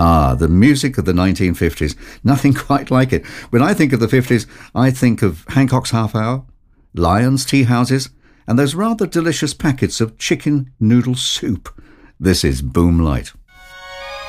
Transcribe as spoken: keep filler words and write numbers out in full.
Ah, the music of the nineteen fifties. Nothing quite like it. When I think of the fifties, I think of Hancock's Half Hour, Lyons tea houses, and those rather delicious packets of chicken noodle soup. This is Boomlight.